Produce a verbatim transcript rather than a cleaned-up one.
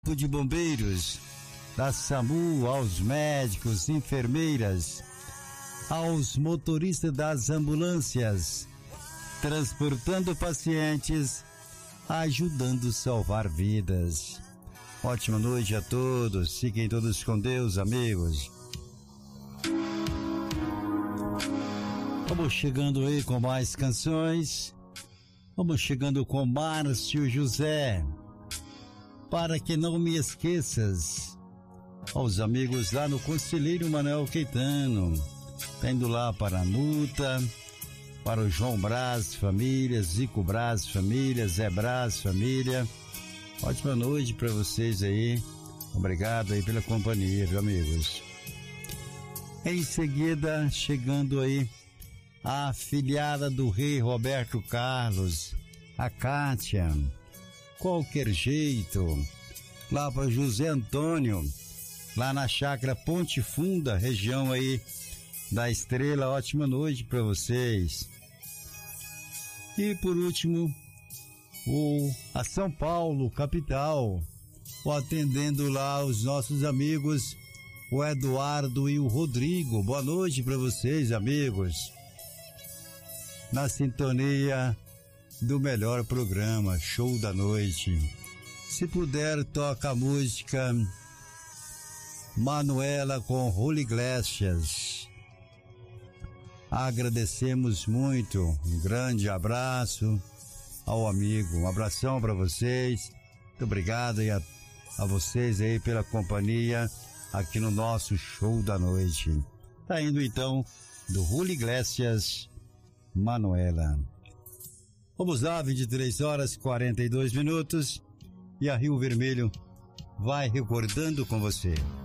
de bombeiros, da SAMU, aos médicos, enfermeiras, aos motoristas das ambulâncias, transportando pacientes, ajudando a salvar vidas. Ótima noite a todos, fiquem todos com Deus, amigos. Vamos chegando aí com mais canções, vamos chegando com Márcio José. Para que não me esqueças, aos amigos lá no Conselheiro Manuel Caetano, tá indo lá para a Nuta, para o João Braz família, Zico Braz família, Zé Braz família. Ótima noite para vocês aí, obrigado aí pela companhia, viu, amigos? Em seguida, chegando aí a afilhada do rei Roberto Carlos, a Kátia. Qualquer jeito, lá para José Antônio, lá na chácara Ponte Funda, região aí da Estrela. Ótima noite para vocês. E por último, o a São Paulo, capital, o atendendo lá os nossos amigos, o Eduardo e o Rodrigo. Boa noite para vocês, amigos. Na sintonia do melhor programa, Show da Noite. Se puder, toca a música Manuela com Julio Iglesias. Agradecemos muito, um grande abraço ao amigo, um abração para vocês, muito obrigado e a, a vocês aí pela companhia aqui no nosso Show da Noite. Tá indo então do Julio Iglesias, Manuela. Vamos lá, vinte e três horas e quarenta e dois minutos, e a Rio Vermelho vai recordando com você.